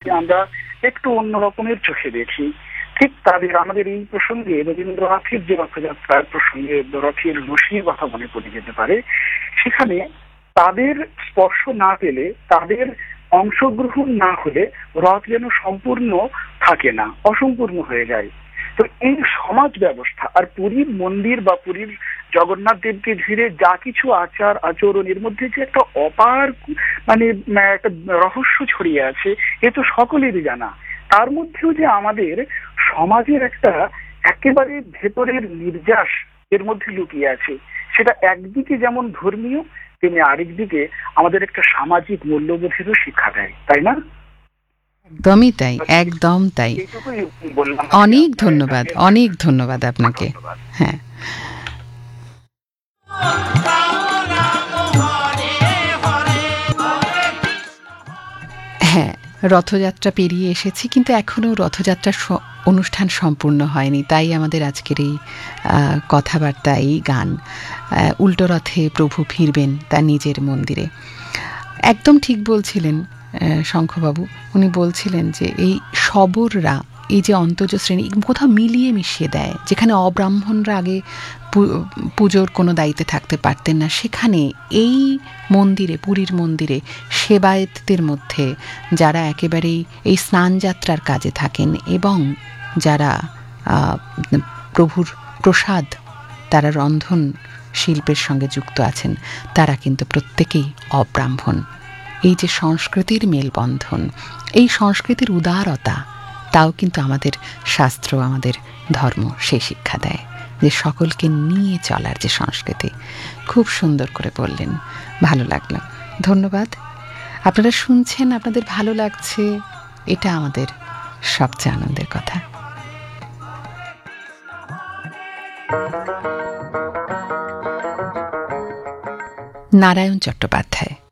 আমরা একটু অন্য রকমের চোখে দেখি। ঠিক তাদের আমাদের এই প্রসঙ্গে রবীন্দ্রনাথের যে রথযাত্রার প্রসঙ্গে রথের রশির কথা মনে পড়ে যেতে পারে। সেখানে তাদের স্পর্শ না পেলে, তাদের অংশগ্রহণ না হলে রথ যেন সম্পূর্ণ থাকে না, অসম্পূর্ণ হয়ে যায়। তো এই সমাজ ব্যবস্থা আর পুরীর মন্দির বা পুরীর জগন্নাথ দেবকে ঘিরে যা কিছু আচার আচরণ, এর মধ্যে যে একটা অপার মানে একটা রহস্য ছড়িয়ে আছে, এ তো সকলেরই জানা। তার মধ্যেও যে আমাদের সমাজের একটা একেবারে ভেতরের নির্যাস এর মধ্যে লুকিয়ে আছে, সেটা একদিকে যেমন ধর্মীয়, তেমনি আরেকদিকে আমাদের একটা সামাজিক মূল্যবোধেরও শিক্ষা দেয়, তাই না? একদমই তাই, একদম তাই। এইটুকুই বললাম। অনেক ধন্যবাদ, অনেক ধন্যবাদ আপনাকে। হ্যাঁ, হ্যাঁ, রথযাত্রা পেরিয়ে এসেছি, কিন্তু এখনও রথযাত্রার অনুষ্ঠান সম্পূর্ণ হয়নি। তাই আমাদের আজকের এই কথাবার্তা, এই গান। উল্টো রথে প্রভু ফিরবেন তার নিজের মন্দিরে। একদম ঠিক বলছিলেন শঙ্খবাবু। উনি বলছিলেন যে এই শবররা, এই যে অন্তজ শ্রেণী, কোথাও মিলিয়ে মিশিয়ে দেয়। যেখানে অব্রাহ্মণরা আগে পুজোর কোনো দায়িত্বে থাকতে পারতেন না, সেখানে এই মন্দিরে, পুরীর মন্দিরে সেবায়েতদের মধ্যে যারা একেবারেই এই স্নানযাত্রার কাজে থাকেন এবং যারা প্রভুর প্রসাদ, তারা রন্ধন শিল্পের সঙ্গে যুক্ত আছেন, তারা কিন্তু প্রত্যেকেই অব্রাহ্মণ। এই যে সংস্কৃতির মেলবন্ধন, এই সংস্কৃতির উদারতা, তাও কিন্তু আমাদের শাস্ত্র, আমাদের ধর্ম সেই শিক্ষা দেয় যে সকলকে নিয়ে চলার যে সংস্কৃতি। খুব সুন্দর করে বললেন, ভালো লাগলো, ধন্যবাদ। আপনারা শুনছেন, আপনাদের ভালো লাগছে, এটা আমাদের সবচেয়ে আনন্দের কথা। নারায়ণ চট্টোপাধ্যায়।